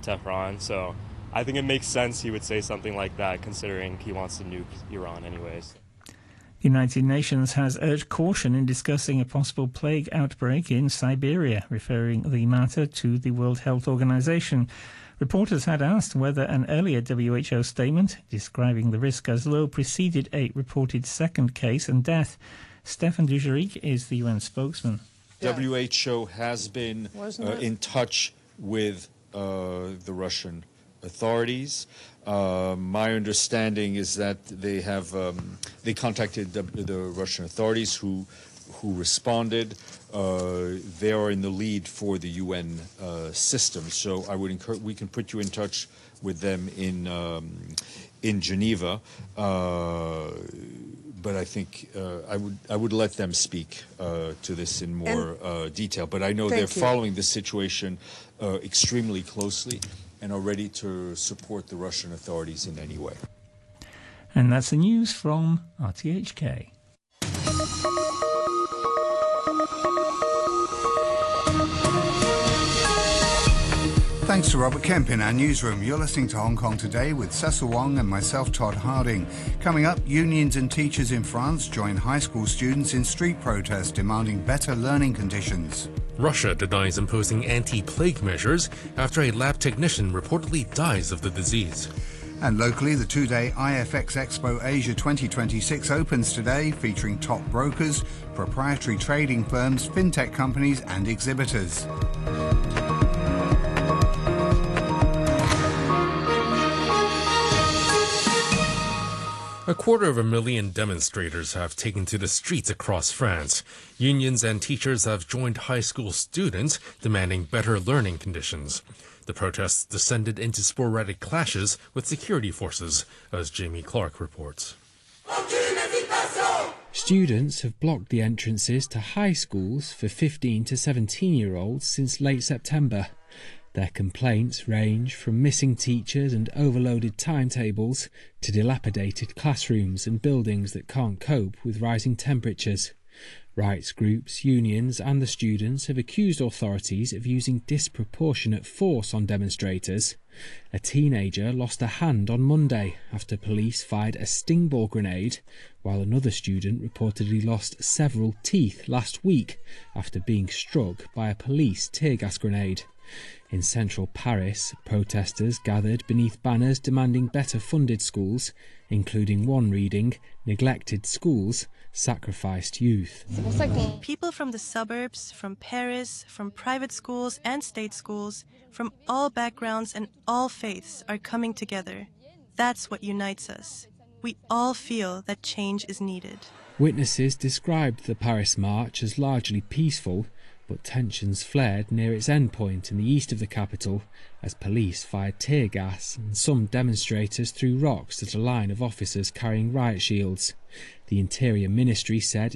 Tehran. So I think it makes sense he would say something like that, considering he wants to nuke Iran anyways. The United Nations has urged caution in discussing a possible plague outbreak in Siberia, referring the matter to the World Health Organization. Reporters had asked whether an earlier WHO statement describing the risk as low preceded a reported second case and death. Stefan Dujarric is the UN spokesman. WHO has been in touch with the Russian authorities. My understanding is that they have they contacted the Russian authorities who responded. They are in the lead for the UN system, so I would encourage, we can put you in touch with them in Geneva. But I think I would let them speak to this in more detail. But I know they're following the situation extremely closely and are ready to support the Russian authorities in any way. And that's the news from RTHK. Thanks to Robert Kemp in our newsroom. You're listening to Hong Kong Today with Cecil Wong and myself, Todd Harding. Coming up, unions and teachers in France join high school students in street protests demanding better learning conditions. Russia denies imposing anti-plague measures after a lab technician reportedly dies of the disease. And locally, the two-day IFX Expo Asia 2026 opens today, featuring top brokers, proprietary trading firms, fintech companies and exhibitors. A 250,000 demonstrators have taken to the streets across France. Unions and teachers have joined high school students demanding better learning conditions. The protests descended into sporadic clashes with security forces, as Jamie Clark reports. Students have blocked the entrances to high schools for 15 to 17-year-olds since late September. Their complaints range from missing teachers and overloaded timetables to dilapidated classrooms and buildings that can't cope with rising temperatures. Rights groups, unions and the students have accused authorities of using disproportionate force on demonstrators. A teenager lost a hand on Monday after police fired a sting ball grenade, while another student reportedly lost several teeth last week after being struck by a police tear gas grenade. In central Paris, protesters gathered beneath banners demanding better funded schools, including one reading, "Neglected schools, sacrificed youth." People from the suburbs, from Paris, from private schools and state schools, from all backgrounds and all faiths are coming together. That's what unites us. We all feel that change is needed. Witnesses described the Paris march as largely peaceful, but tensions flared near its endpoint in the east of the capital as police fired tear gas and some demonstrators threw rocks at a line of officers carrying riot shields. The Interior Ministry said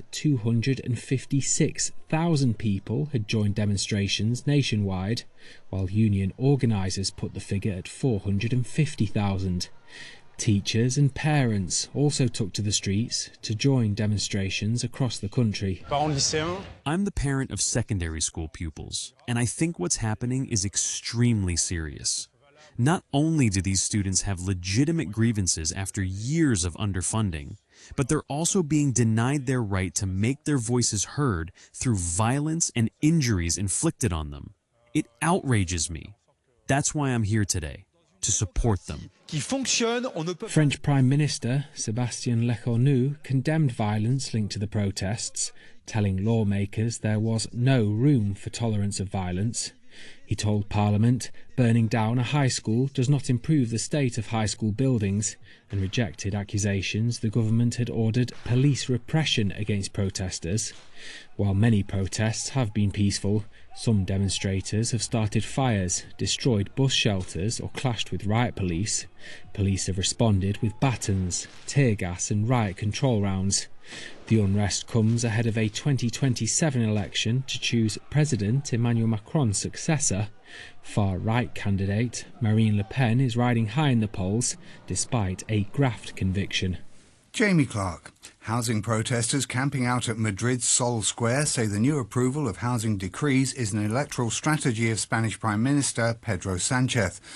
256,000 people had joined demonstrations nationwide, while union organisers put the figure at 450,000. Teachers and parents also took to the streets to join demonstrations across the country. I'm the parent of secondary school pupils, and I think what's happening is extremely serious. Not only do these students have legitimate grievances after years of underfunding, but they're also being denied their right to make their voices heard through violence and injuries inflicted on them. It outrages me. That's why I'm here today, to support them. French Prime Minister Sébastien Lecornu condemned violence linked to the protests, telling lawmakers there was no room for tolerance of violence. He told Parliament burning down a high school does not improve the state of high school buildings, and rejected accusations the government had ordered police repression against protesters. While many protests have been peaceful, some demonstrators have started fires, destroyed bus shelters or clashed with riot police. Police have responded with batons, tear gas and riot control rounds. The unrest comes ahead of a 2027 election to choose President Emmanuel Macron's successor. Far-right candidate Marine Le Pen is riding high in the polls despite a graft conviction. Jamie Clark. Housing protesters camping out at Madrid's Sol Square say the new approval of housing decrees is an electoral strategy of Spanish Prime Minister Pedro Sánchez.